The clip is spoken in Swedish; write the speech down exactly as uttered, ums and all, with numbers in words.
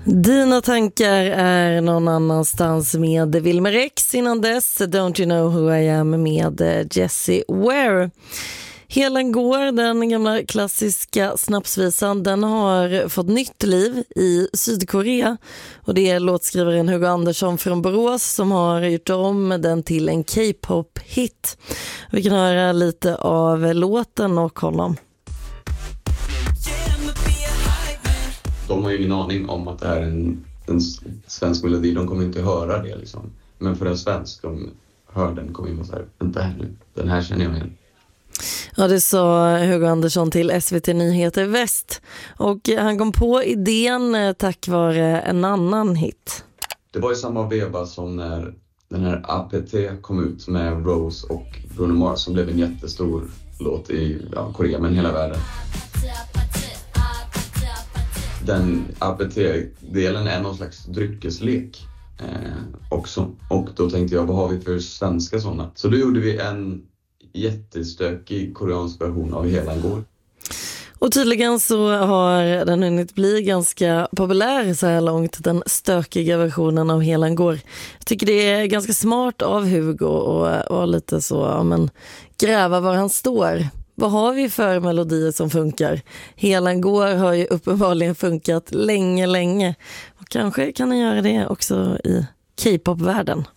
Dina tankar är någon annanstans med Wilmer X, innan dess Don't You Know Who I Am med Jessie Ware. Helen går, den gamla klassiska snapsvisan, den har fått nytt liv i Sydkorea, och det är låtskrivaren Hugo Andersson från Borås som har gjort om den till en K-pop-hit. Vi kan höra lite av låten och honom. De har ju ingen aning om att det här är en, en svensk melodi. De kommer inte höra det liksom. Men för en svensk, de hör den, kommer in och säger, vänta här nu, den här känner jag igen. Ja, det sa Hugo Andersson till S V T Nyheter Väst. Och han kom på idén tack vare en annan hit. Det var ju samma veva som när den här A P T kom ut med Rose och Bruno Mars, som blev en jättestor låt i ja, Korea, men hela världen. Den A P T-delen är någon slags dryckeslek eh, också. Och då tänkte jag, vad har vi för svenska sådana? Så då gjorde vi en jättestökig koreansk version av Hela går. Och tydligen så har den hunnit bli ganska populär så här långt, den stökiga versionen av Hela går. Jag tycker det är ganska smart av Hugo och, och lite så, ja, men gräva var han står. Vad har vi för melodier som funkar? Hela går har ju uppenbarligen funkat länge, länge. Och kanske kan han göra det också i K-pop-världen.